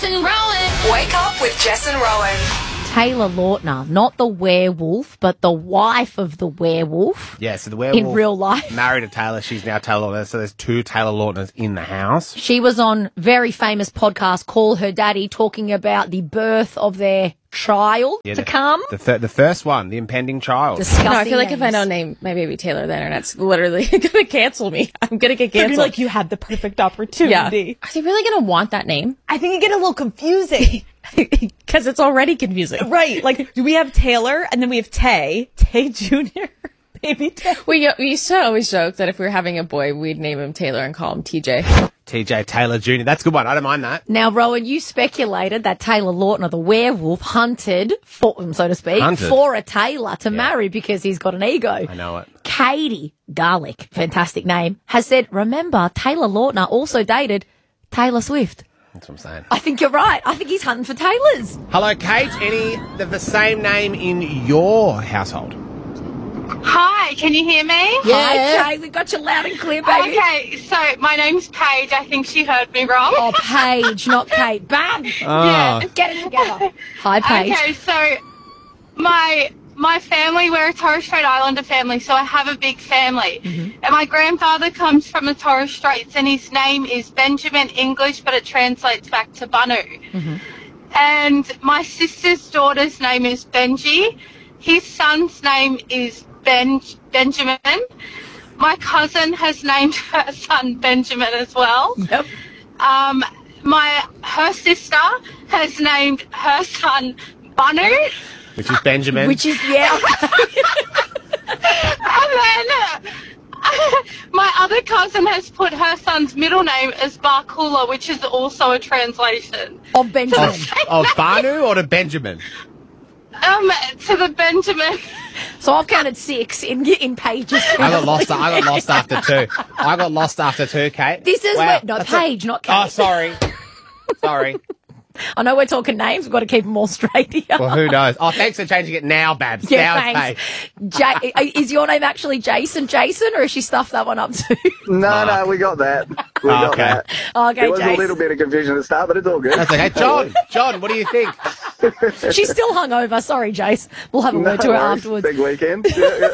and Rowan. Wake up with Jess and Rowan. Taylor Lautner, not the werewolf, but the wife of the werewolf. Yeah, so the werewolf in real life married to Taylor. She's now Taylor Lautner. So there's two Taylor Lautners in the house. She was on very famous podcast, Call Her Daddy, talking about the birth of their child to come. The first one, the impending child. Discussing No, I feel like names. if I don't name my baby Taylor, the internet's literally going to cancel me. I'm going to get canceled. You're like, you had the perfect opportunity. Yeah. Are they really going to want that name? I think you get a little confusing. Because it's already confusing. Right. Like, we have Taylor, and then we have Tay Jr., baby Tay. We used to always joke that if we were having a boy, we'd name him Taylor and call him TJ. TJ Taylor Jr. That's a good one. I don't mind that. Now, Rowan, you speculated that Taylor Lautner, the werewolf, hunted, so to speak, for a Taylor to marry because he's got an ego. I know it. Katie Garlick, fantastic name, has said, remember, Taylor Lautner also dated Taylor Swift. That's what I'm saying. I think you're right. I think he's hunting for Taylors. Hello, Kate. Any of the same name in your household? Hi, can you hear me? Hi, Kate. We got you loud and clear, baby. Okay, so my name's Paige. I think she heard me wrong. Oh, Paige, not Kate. Bam! Yeah. Get it together. Hi, Paige. Okay, so my family, we're a Torres Strait Islander family, so I have a big family. And my grandfather comes from the Torres Straits, and his name is Benjamin English, but it translates back to Banu. And my sister's daughter's name is Benji. His son's name is Benjamin. My cousin has named her son Benjamin as well. Yep. Her sister has named her son Banu. Which is Benjamin. Which is, yeah. And then my other cousin has put her son's middle name as Barkula, which is also a translation. Of Benjamin. Of Banu or to Benjamin? To the Benjamin. So I've counted 6 in Paige's. I got lost after 2. I got lost after 2, Kate. This is Paige, not Kate. Oh, sorry. Sorry. I know we're talking names. We've got to keep them all straight here. Well, who knows? Oh, thanks for changing it now, Babs. Yeah, now it's thanks. Is your name actually Jason, or has she stuffed that one up too? No, we got that. We got that. Okay, There was Jason. a little bit of confusion at the start, but it's all good. That's okay. John, what do you think? She's still hungover. Sorry, Jace. We'll have a word to her afterwards. Big weekend.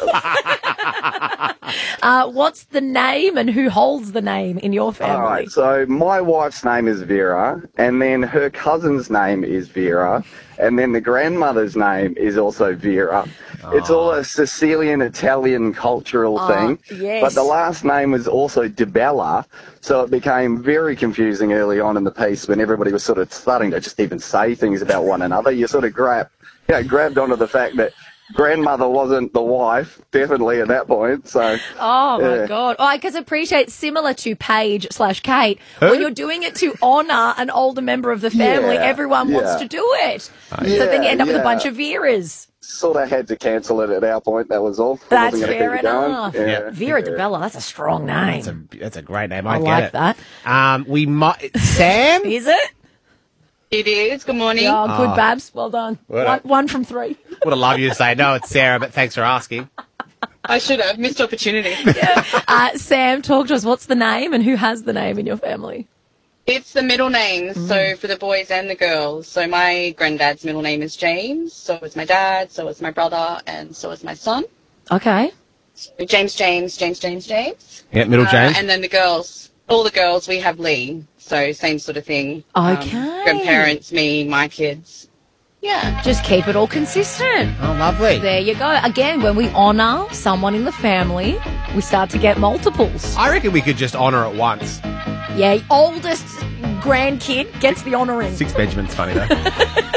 What's the name and who holds the name in your family? All right, so my wife's name is Vera, and then her cousin's name is Vera, and then the grandmother's name is also Vera. It's all a Sicilian Italian cultural thing. Yes. But the last name was also DeBella, so it became very confusing early on in the piece when everybody was sort of starting to just even say things about one another. You sort of grabbed onto the fact that grandmother wasn't the wife, definitely at that point. So. Oh my God! I because appreciate similar to Paige/Kate when you're doing it to honour an older member of the family. Everyone wants to do it, so then you end up with a bunch of Veras. Sort of had to cancel it at our point. That was all. That's Wasn't gonna fair keep it going. enough. Yeah. Vera DeBella, that's a strong name. That's a great name. I get like it. that. We might. Sam? Is it? It is. Good morning. Oh, good, Babs. Well done. One from 3. Would have loved you to say no. It's Sarah, but thanks for asking. I should have. Missed opportunity. Sam, talk to us. What's the name and who has the name in your family? It's the middle names, so for the boys and the girls. So my granddad's middle name is James, so is my dad, so is my brother, and so is my son. Okay. So James. Yeah, middle James. And then the girls, all the girls, we have Lee. So same sort of thing. Okay. Grandparents, me, my kids. Yeah. Just keep it all consistent. Oh, lovely. There you go. Again, when we honour someone in the family, we start to get multiples. I reckon we could just honour it once. Yeah, oldest grandkid gets the honouring. 6 Benjamin's funny, though.